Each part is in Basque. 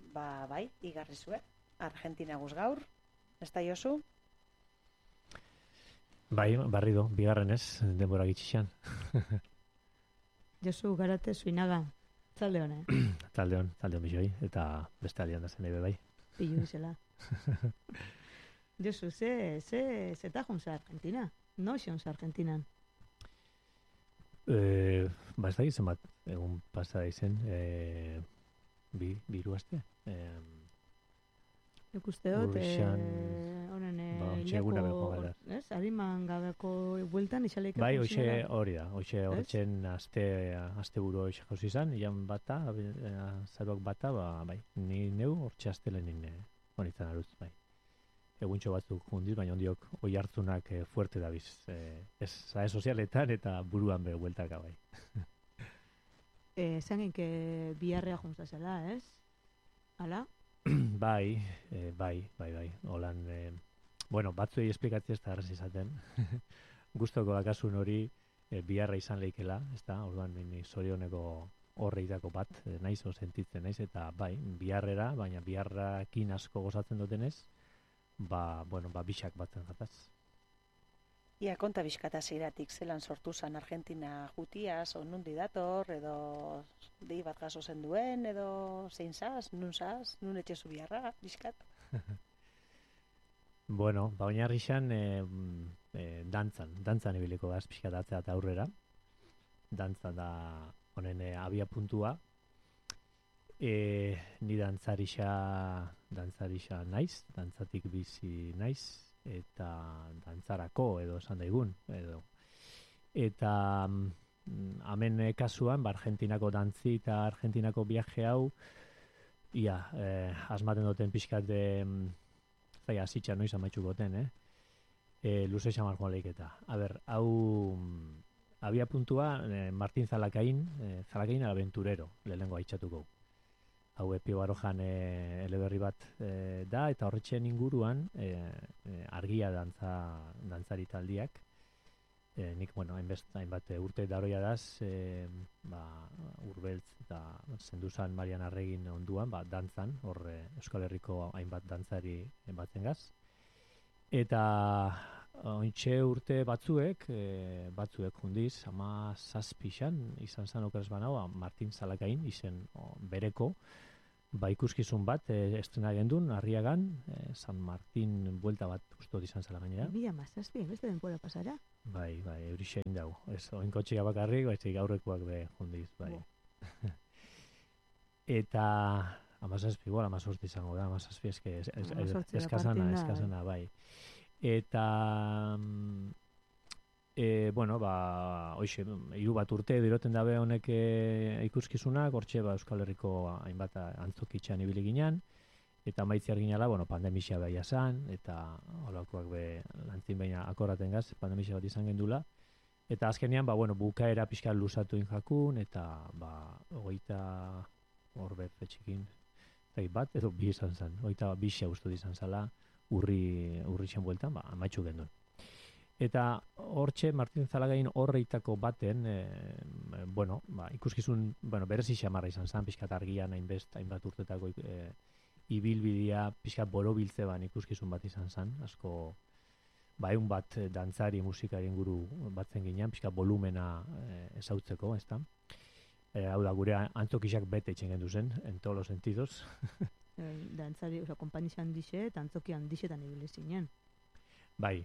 bai, igarri zuen. Argentina guz gaur, ez da Josu? Bai, barrido, bigarren ez, denbora gitxixan. Josu, garate zuinaga, talde hone. Talde hon bizoi, eta beste aldean da zen ebe bai. Pilu izela. Josu, ze tajunza Argentina? No xonza Argentinan? Ba ez da gizien bat, egun pasa izen, biru aste. Nik uste dut, honen eguna beko gara. Ariman gabeko bueltan isaleik. Bai, hori da, horretzen aste buru hoxe jauzi izan, ian bata, zaruak bata, bai, ni neu hortxe aste lehenin honitzen aruz, bai. Eguntxo batzuk jundiz, baina ondiok oi hartzunak fuerte dabiz. Zare sozialetan eta buruan be bueltaka, bai. Zangen que biharrea juntza zela, ez? Hala? Bai. Holan, bueno, batzuei esplikatzea ez da arrez izaten. Gustoko dakasun hori biharra izan leikela, ez da? Orduan, ni zorioneko horreitako bat, naiz o sentitzen naiz, eta bai, biharrera, baina biharrakin asko gozatzen dutenez, bixak batzen jataz. Ia, konta bizkataz iratik, zelan sortu zan Argentina jutiaz, o nundi dator, edo dei bat gaso zen duen, edo zein zaz, nun etxezu biharra, bizkat? Bueno, oinarri xan dantzan ibiliko gaz pixkat atzea eta aurrera. Dantza da honen abia puntua. Ni dantzarixa naiz, dantzatik bizi naiz, eta dantzarako edo esan daigun, edo. Eta hemen kasuan, Argentinako dantzi eta Argentinako viaje hau, asmaten duten pixkat azitxa noiz amaitxuko ten, luze xamar joan lehiketa. Hau abia puntua Martin Zalakain Aventurero, lehenengo haitxatuko. Hau Pio Barojan eleberri bat da, eta horretxen inguruan argia dantzari taldiak. Nik, hainbat urte daroia daz, Urbeltz eta zenduzan Marian Arregin onduan, dantzan, hor Euskal Herriko hainbat dantzari batzen gaz. Eta ointxe urte batzuek jundiz, 17 izan zan okeraz banau, Martin Zalakain izen bereko, ikuskizun bat estrena gendun, Arriagan, San Martin buelta bat ustot izan zela gainera. Bila mazazpi, beste denpora pasara? Bai, eurixein dago. Ez oinkotxea bakarrik, baizik aurrekoak be jundiz, bai. Eta amazazpi, amazortzi izango da, amazazpi eskazana, bai. Eta hoxe, hiru bat urte diroten dabe honek ikuskizunak, hortxe Euskal Herriko hainbat antzokitxean ibili ginean, eta maitzi arginala, pandemisia behia zan, eta holakoak be lantzin baina akoraten gaz, pandemisia bat izan gendula, eta azkenean, bukaera pixka luzatu injakun, eta hogeita horbe petxikin, bat, edo bi izan zan, hogeita bixia ustu izan zala, urri zen bueltan, amaitxu gendun. Eta hortxe, Martin Zalagain horreitako baten, ikuskizun, berezi xamarra izan zen, pixkat argian hainbat urtetako ibilbidea, pixkat borobiltze ikuskizun bat izan zen, asko, egun bat dantzari, musikari inguru batzen ginean, pixkat volumena ezautzeko, ez da? Hau da, gure antzokixak bete itxen gendu zen, en todos los sentidos. Dantzari, konpainizan handixe, eta antzoki handixetan ibili zinen. Bai.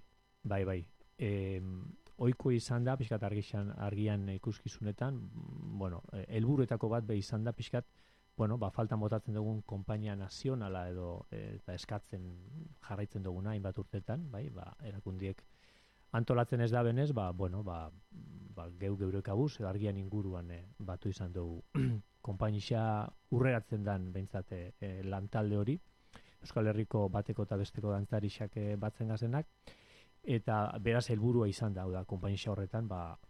Oiko izan da, pixkat argian ikuskizunetan, helburuetako bat be izan da, pixkat, faltan botatzen dugun konpainia nazionala edo eta eskatzen jarraitzen duguna hainbat urtetan, erakundiek antolatzen ez da benez, geurek abuz, argian inguruan batu izan dugu konpainisa urreratzen dan behintzat lantalde hori, Euskal Herriko bateko eta besteko dantzarixak batzen gazenak, eta beraz helburua izan da, konpainisa horretan,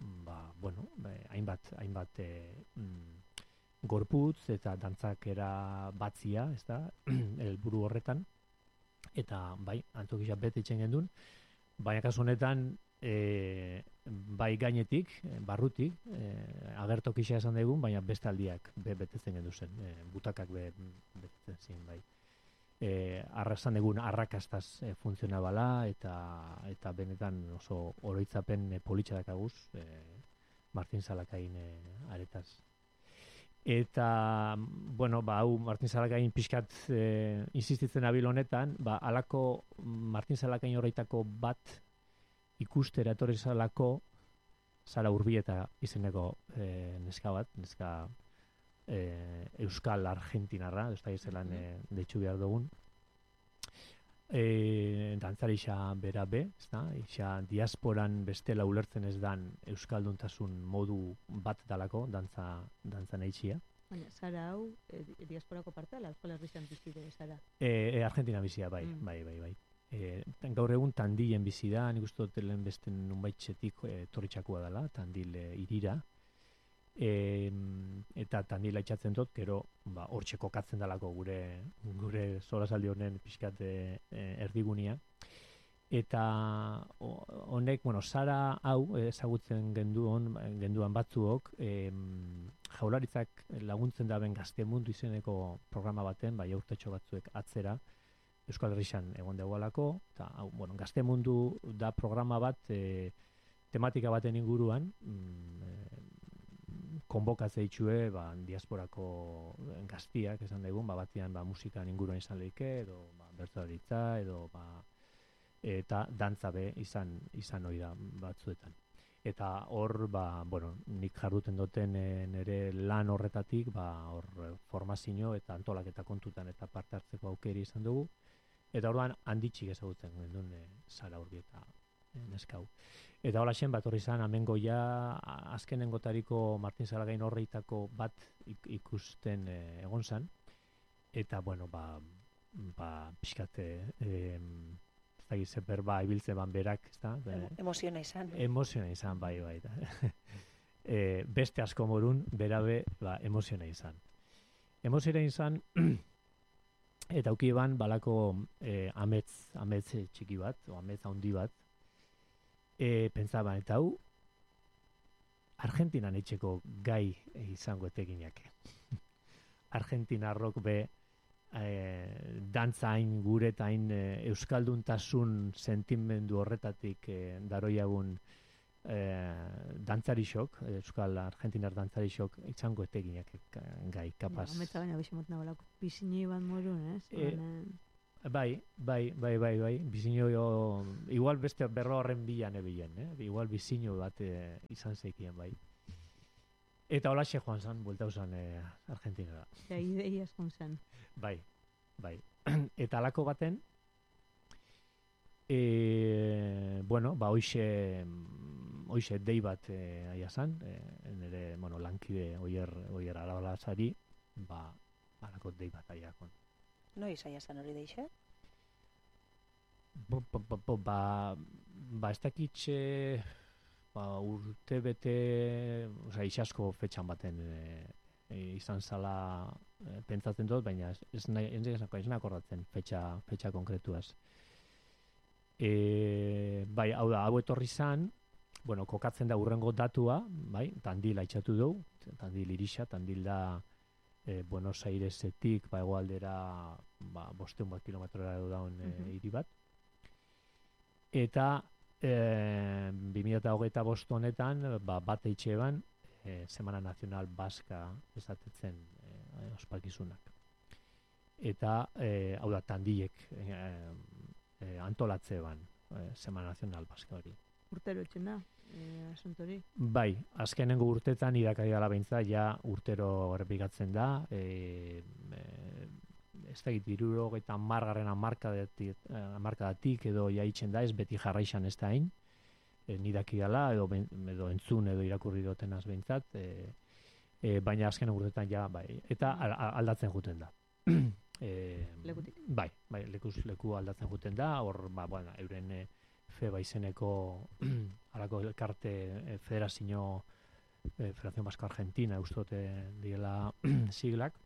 hainbat gorputz eta dantzakera batzia, ez da, helburu horretan, eta antzokisa bete itxen gendun, baina kasu honetan, bai gainetik, barrutik, agertokisa esan daigun, baina beste aldiak betetzen gendu zen, butakak betetzen ziren, bai. Arrasan egun arrakastaz funtzionabala eta benetan oso oroitzapen politxadakaguz Martin Zalakain aretaz. Eta, bueno, hau Martin Zalakain pixkat insistitzen abil honetan, alako Martin Zalakain horreitako bat ikustera etorri zalako Sara Urbieta izeneko neska Euskal Argentinarra, ez da izelan deitxu behar dugun. Dantzarixa bera be, ez da, ixa diasporan bestela ulertzen ez dan euskalduntasun modu bat dalako, dantza nahitxia. Baina, Sara hau, diasporako parte, ala Euskal Herrian bizide, Sara? Argentina bizia, bai. Gaur egun Tandilen bizi da, nik uste dut lehen beste nunbaitxetik torritxakua dela, Tandil irira. Eta Tandila itxatzen dut, gero hortxe kokatzen dalako gure solasaldi honen pixkat erdigunia. Eta honek, Sara hau ezagutzen genduan batzuok, Jaurlaritzak laguntzen daben Gazte Mundu izeneko programa baten, urtetxo batzuek atzera, Euskal Herrian egon dagoelako, eta Gazte Mundu da programa bat tematika baten inguruan, konbokatze ditxue diasporako gaztiak esan daigun, batian musikan inguruan izan lehike, edo bertsoaritza, edo eta dantza be izan hori da batzuetan. Eta hor, nik jarduten duten nire lan horretatik, hor formazio eta antolaketa kontutan eta parte hartzeko aukeri izan dugu. Eta orduan handitxik ezagutzen gendun Sara Urbieta neskau. Eta hola xen bat horri izan, amengo ja azkenengotariko Martin Zalakain horreitako bat ikusten egon zan. Eta, pixkate, ez da gize berba ibiltzen berak, ez da? Emoziona izan. Emoziona izan, bai. Beste asko morun, berabe, emoziona izan. Emoziona izan, eta auki eban balako amets txiki bat, o amets handi bat, pentsaban, eta hau Argentinan etxeko gai izango eteginak. Argentinarrok be dantzain guretain euskalduntasun sentimendu horretatik daroiagun dantzarixok, Euskal Argentinar dantzarixok izango eteginak gai, kapaz. Ametsa baina biximot nagoelako bizini bat morun, ez? Bai, bizino igual beste berro horren bilan ebilen, igual bizino bat izan zeikien, bai. Eta holaxe joan zan, bueltau zan Argentinara. Ja, ideiaz joan zan. Bai. Eta alako baten, hoixe dei bat aia zan, nire, lankide oier arabalazari, alako dei bat aiakon. Noiz aia zan hori deixe? Ez dakitxe urte bete, isasko fetxan baten izan zala pentsatzen dut, baina ez nakordatzen fetxa konkretuaz. Hau da, hau etorri zan, kokatzen da urrengo datua, Tandil aitxatu dugu, Tandil irisa, Tandil da Buenos Airesetik hegoaldera 500 kilometrora edo daun hiri bat. Eta 2025 honetan bat eitxe eban Semana Nacional Baska esatetzen ospakizunak. Eta hau da Tandilek antolatze eban Semana Nacional Baska hori. Urtero etxena? Asuntori? Bai, azkenengo urtetan irakari gala behintza, ja urtero errepikatzen da, ez da git, 70 hamarkadatik edo jaitzen da, ez beti jarraixan ez da hain, nidaki gala, edo entzun edo irakurri dutenaz behintzat, baina azkenengo urtetan ja, bai, eta aldatzen juten da. Lekutik? Bai, leku aldatzen juten da, hor, euren FEBA izeneko alako elkarte Federación Vasco Argentina ustote diela siglak,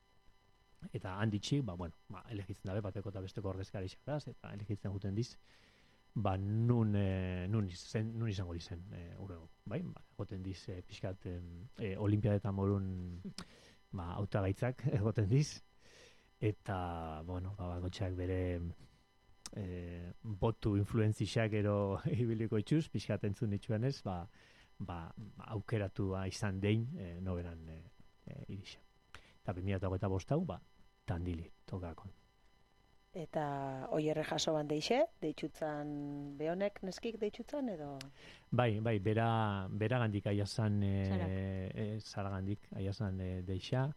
eta handitxik, elegitzen dabe bateko eta besteko ordezkari xaraz, eta elegitzen juten diz, ba, nun izango dizen, urrengo, bai? Ba, egoten diz, pixkat, olimpiadetan morun, ba, hautagaitzak egoten diz, eta, bueno, ba, bakotxak bere botu influenzixak ero ibiliko itxuz, pixkat entzun dituen ez, ba, aukeratua izan dein noberan irisa. Eta 2008 hau, ba, Tandili tokakon. Eta oierre jaso ban deitxutzan behonek neskik deitxutzan edo? Bai, bera gandik aiazan, Zaragandik aiazan deixa.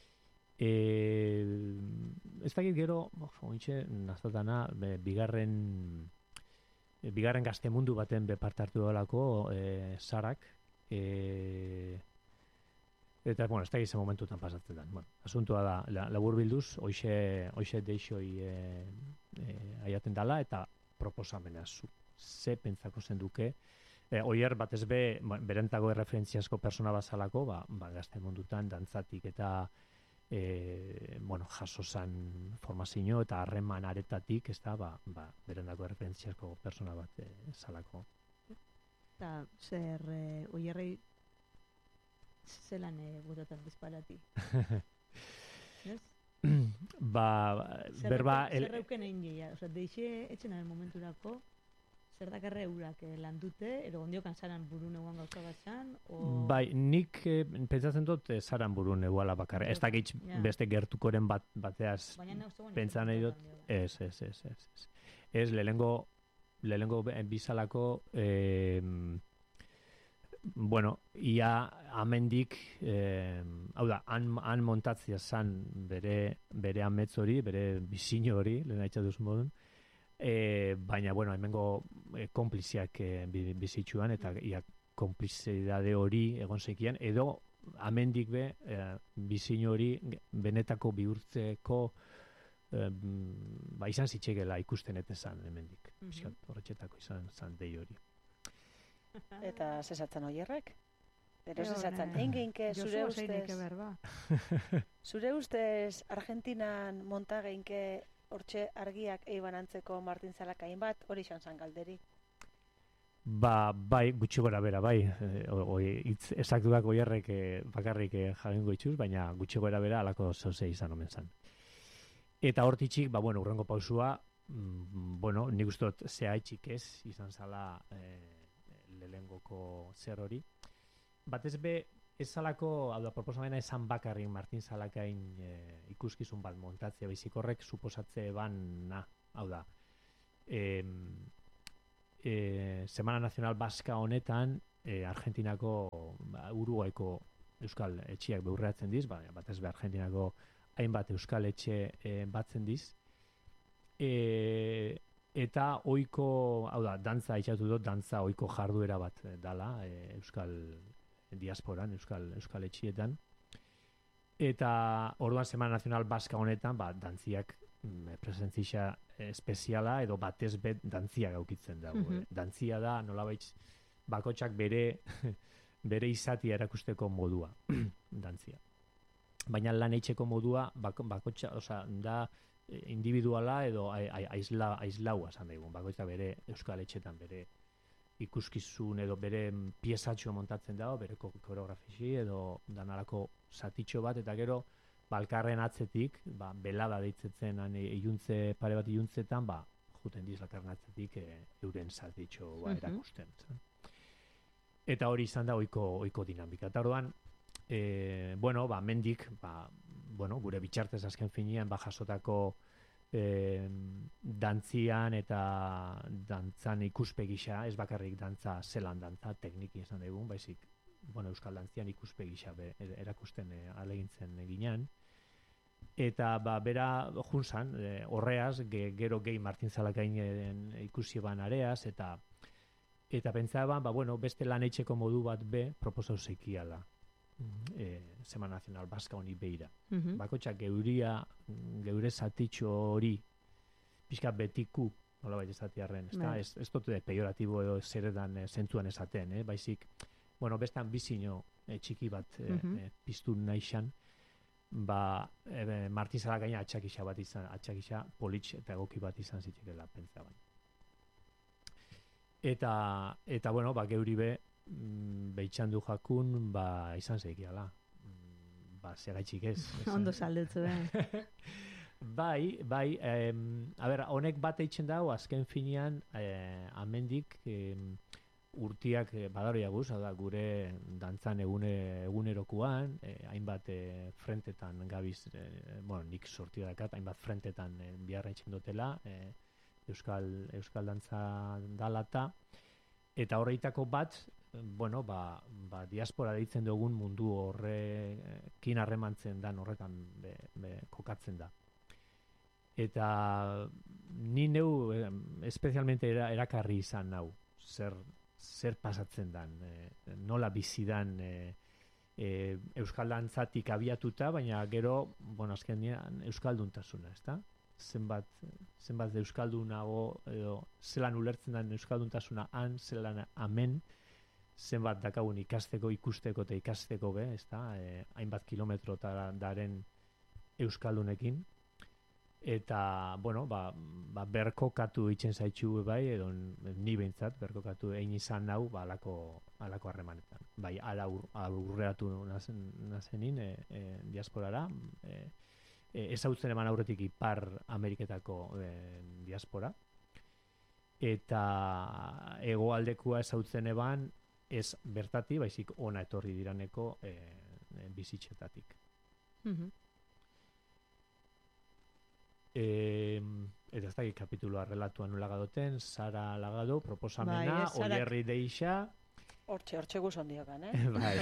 Ez dakit gero, ointxe, naztatana, bigarren gazte mundu baten bepartartu dolako, Zarak, eta, bueno, ez dakit ze momentutan pasatzen den. Bueno, asuntua da, labur bilduz, hoxe deixoi aiaten dala, eta proposamena ze pentsako zen duke. Oier batez berentako erreferentziazko persona bazalako, ba, gazte mundutan, dantzatik eta bueno, jaso zan formazio eta harreman aretatik, ez da, ba, berendako erreferentziazko persona bat zalako. Eta zer oierrei zelan botatan disparati. Ez? Ba, berba... Zer reuken egin gehiago, oza, deixe etxen aben momenturako, zer dakarre eurak landute, ero gondiokan zaran burun eguan gauza batzan, o... Bai, nik pentsatzen dut zaran burun eguala bakarra. Ez dakit beste gertukoren bateaz pentsan nahi dut. Ez. Ez, lehengo bizalako bueno, ia amendik, hau da, han montatzia zan bere amets hori, bere bizino hori, lehen haitza duz modun, baina, bueno, hemengo konpliziak bizitxuan, eta ia konplizidade hori egon zekien, edo amendik bizino hori benetako bihurtzeko ba, izan zitxegela ikusten etezan hemendik. Horretxetako izan zan dei hori. Eta zesatzen oierrek? Pero zesatzen, engeinke zure ustez... Zure ustez Argentinan montageinke hortxe argiak eiban antzeko Martin Zalakain bat, hori izan zan galderi? Ba, bai, gutxi gora bera, bai. Esaktuak oierrek bakarrik jagengo itxuz, baina gutxi gora bera alako zoze izan omen zan. Eta hortitxik, ba, bueno, urrengo pausua, bueno, nik ustot zehaitxik ez, izan zala lehengoko zer hori. Batez ez zalako, hau da, proposamena esan bakarrik Martin Zalakain ikuskizun bat montatzea baizik horrek suposatze ban, hau da, Semana Nacional Baska honetan Argentinako, Uruguaiko euskal etxiak beurreatzen diz, batez Argentinako hainbat euskal etxe batzen diz, eta oiko, hau da, dantza itxatu dut, dantza oiko jarduera bat dala, euskal diasporan, euskal etxietan. Eta orduan Semana Nacional Baska honetan, dantziak presentzia espeziala edo batez bet dantziak aukitzen dago. Dantzia da, nolabait bakotxak bere izatia erakusteko modua, dantzia. Baina lan eitzeko modua bakotxa, oza, da individuala edo aislaua esan daigun. Bakotxa bere euskal etxetan bere ikuskizun edo bere piezatxo montatzen dago, bere koreografisi edo danarako zatitxo bat, eta gero balkarren atzetik, belada deitzetzen iuntze, pare bat iuntzetan, juten diz lakarren atzetik euren zatitxo erakusten. Eta hori izan da oiko dinamika. Eta orduan, bueno, mendik, bueno, gure bitxartez azken finean, jasotako dantzian eta dantzan ikuspegisa, ez bakarrik dantza zelan dantza, tekniki esan dugun, baizik, bueno, euskal dantzian ikuspegisa erakusten alegintzen ginean. Eta bera junzan, horreaz, gero gehi Martin Zalakain ikusi ban areaz, eta pentsaban, bueno, beste lan eitzeko modu bat proposau zeikiala. Semana Nacional Baska honi beira. Bakotxak geure zatitxo hori pixka betiku, nola baita esatiarren, ez dut pejoratibo edo zeredan zentzuan esaten, baizik, bueno, bestan bizino txiki bat piztu naixan, Martin Zalakaina atxakisa bat izan, atxakisa politx eta egoki bat izan zitekela pentsa baina. Eta bueno, geuri be, beitxan du jakun, izan zeikiala. Segaitxik ez. Ondo saldetzu, Bai, a ber, honek bat eitzen dago, azken finean, amendik, urtiak badaroia guz, da, gure dantzan egunerokuan, hainbat frentetan gabiz, nik sortia dakat, hainbat frentetan biharra eitzen dutela, Euskal dantza dalata, eta horreitako bat, diaspora deitzen dugun mundu horrekin harremantzen dan horretan kokatzen da. Eta ni neu espezialmente erakarri izan nau, zer pasatzen dan, nola bizidan Euskal dantzatik abiatuta, baina gero, azkenean Euskalduntasuna, ezta? Zenbat de Euskaldunago, edo zelan ulertzen den Euskalduntasuna han, zelan amen, zenbat dakagun ikusteko eta ikasteko be, ezta? Hainbat kilometrotara daren Euskaldunekin. Eta, berkokatu itzen zaitxu bai, edo ni behintzat, berkokatu egin izan nau, alako harremanetan. Bai, ala urreratu nazenin diasporara, ezautzen eman aurretik Ipar Ameriketako diaspora, eta hegoaldekua ezautzen eban, ez bertati, baizik ona etorri diraneko bizitzetatik. Eta ez dakit kapituloa relatuan nola gadoten, Sara Lagado, proposamena, Oierri Deixa. Hortxe guzon diokan, Bai.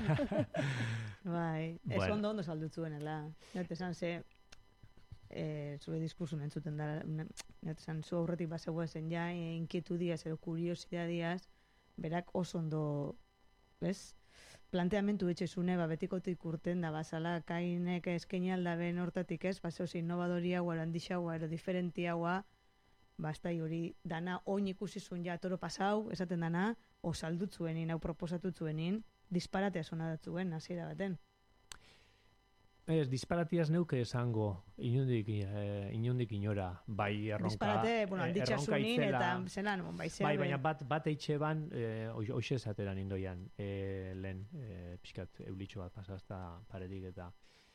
Bai, ez ondo saldutzuenela. Net esan zure diskursun entzuten da, net esan zu aurretik bazegoa zen ja, inkietudiaz, edo kuriosidadiaz, berak oso ondo, ez? Planteamentu etxezune, betikotik urten da, bazala, kainek eskaini aldaben hortatik ez, oso innovadoriagoa, handixagoa, ero diferentiagoa, bastai hori dana oin ikusizun ja toro pasau, esaten dana, o saldutzuenin, hau proposatutzuenin, disparatea zona datzuen, hasiera baten. Ez, disparatiaz neuke esango, inundik inora, bai erronka... Disparate, handitxasunin eta zelan, bai zea... Bai, baina bat eitxe ban, hoxe esateran indoian, lehen, pixkat, eulitxo bat pasazta paretik eta...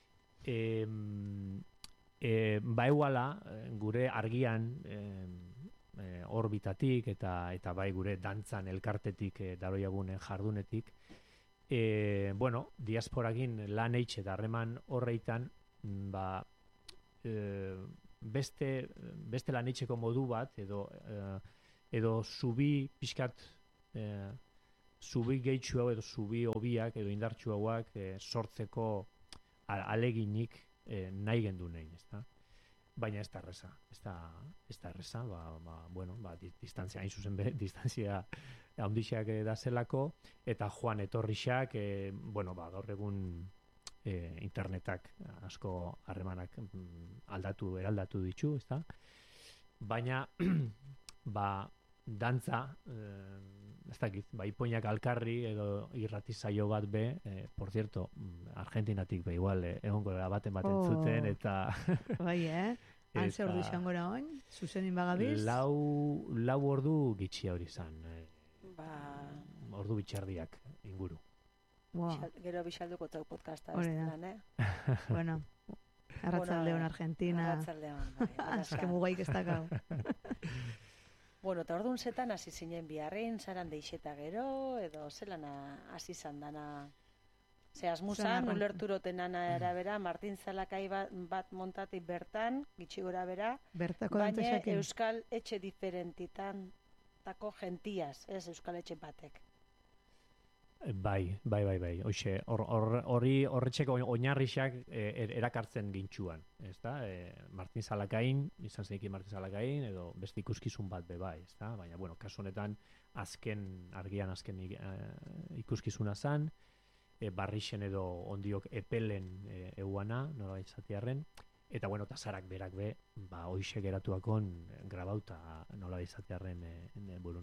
Eguala, gure argian, orbitatik eta bai gure dantzan elkartetik daroiagun jardunetik, diasporagin lan eitxe eta harreman horreitan, beste lan eitxeko modu bat, edo zubi pixkat, zubi gehitxu hau edo zubi hobiak edo indartxu hauak sortzeko aleginik nahi gendu nahi, ezta? Baina ez da erreza, distantzia, hain zuzen be, distantzia handixak da zelako, eta joan etorrixak, gaur egun internetak asko harremanak eraldatu ditu, ezta? Baina, dantza, ez dakit, ipoinak alkarri edo irratizaio bat be, por cierto, Argentinatik be igual, egongo baten zuten, eta... Bai, Han ze ordu izango da oin? Zuzenin bagabiz? Lau ordu gitxia hori izan. Ordu bitxardiak inguru. Gero bixalduko zau podcasta. Hori da. Bueno, arratzaldeon Argentina. Arratzaldeon, bai. Azke mugaik ez dakau. Eta orduan zetan hasi zinen biharrein, zaran deixeta gero, edo zelan hasi zan dana... Ze asmuzan, ulerturoten arabera, Martin Zalakai bat montatik bertan, gitxi gora bera, baina Euskal etxe diferentitan tako gentiaz, ez Euskal etxe batek. Bai. Hoxe, horretxeko oinarrixak erakartzen gintxuan, ez da? Martin Zalakain, izan zeikin Martin Zalakain, edo beste ikuskizun bat be bai, ez da? Baina, kasu honetan, argian azken ikuskizuna zan, barrixen edo ondiok epelen euana, nola izatearren, eta eta zarak berak be, hoxe geratuakon grabauta nola izatearren burun.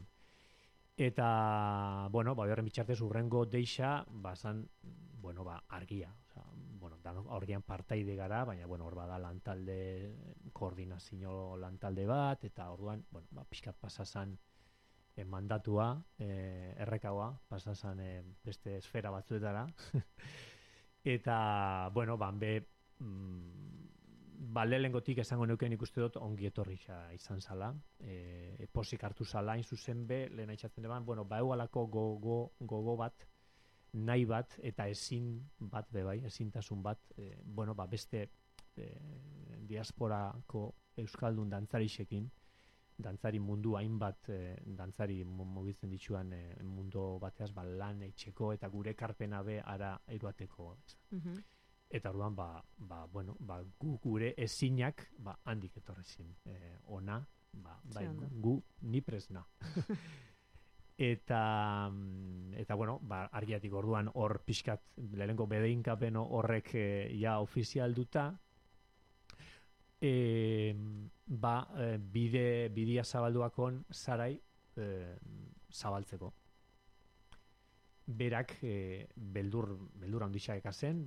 Eta, horren bitxartez urrengo deixa, zan, argia. Argian partaide gara, baina, hor bada lantalde, koordinazio lantalde bat, eta orduan, pixkat pasazan mandatua, errekaua, pasazan beste esfera batzuetara. Eta, bueno, lehengotik esango neuken ikuste dut ongi etorri izan zala. Posik hartu zala, hain zuzen lehen haitzatzen eban, bueno, egualako gogo bat, nahi bat, eta ezin bat, ezintasun bat, beste diasporako euskaldun dantzarixekin, dantzari mundu hainbat dantzari mugitzen dituan mundu bateaz lan etxeko eta gure karpena be ara eruateko. Eta orduan gure ezinak handik etorrezin ona, gu ni presna. Eta argiatik orduan hor pixkat lehenko bedeinkapen horrek ja ofizial duta, bidea zabalduakon zarai zabaltzeko. Berak beldur handitxa ekazen,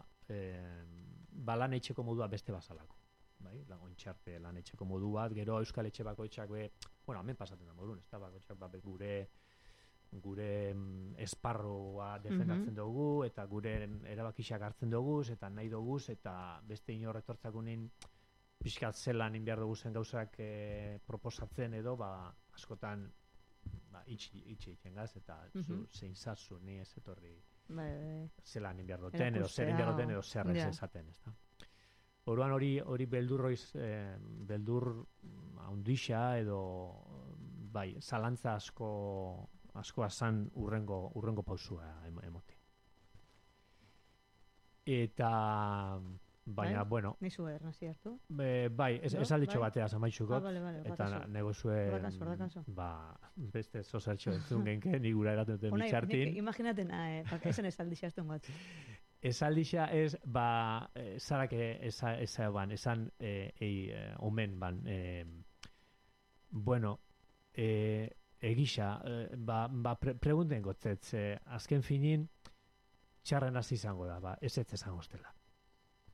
lan etxeko modua beste bazalako. Ontxarte lan etxeko modu bat, gero euskal etxe bakoitzak hemen pasatzen da modun, ez da bakoitzak gure esparroa defendatzen dugu, eta gure erabakixak hartzen dugu, eta nahi dugu, eta beste inorretortzakunin pixkat zelan inbiar dugu zen gauzak proposatzen edo, askotan itxi egiten gaz, eta zein zazu, ni ez etorri zelan inbiar duten, edo zer inbiar duten, edo zer ez esaten, ez da. Orduan hori beldur handixa edo zalantza askoa zan urrengo pausua emote. Eta baina, bueno... Nizu ernazi hartu? Ez alditxo batea zamaitxukot. Eta negozue... Ordakaso. Beste zozertxo entzun genke, nigura eraten duten mitxartin. Imaginaten, esan ez alditxa azten bat. Ez aldixa ez, zarake esan omen bueno, egisa, pregunten gotzet, azken finin, txarren hasi izango da, ez ez esan hostela.